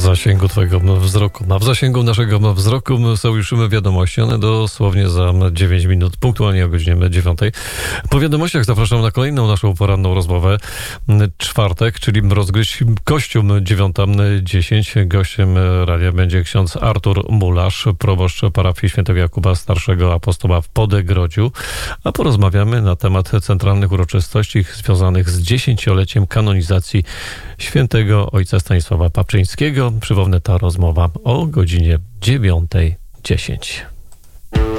zasięgu twojego wzroku. A w zasięgu naszego wzroku są już wiadomości. One dosłownie za 9 minut, punktualnie o godzinie 9. Po wiadomościach zapraszam na kolejną naszą poranną rozmowę. Czwartek, czyli rozgryźć kościół 9:10. Gościem radia będzie ksiądz Artur Mularz, proboszcz parafii świętego Jakuba Starszego Apostoła w Podegrodziu. A porozmawiamy na temat centralnych uroczystości związanych z 10-leciem kanonizacji świętego ojca Stanisława Papczyńskiego. Przypomnę, ta rozmowa o godzinie 9:10.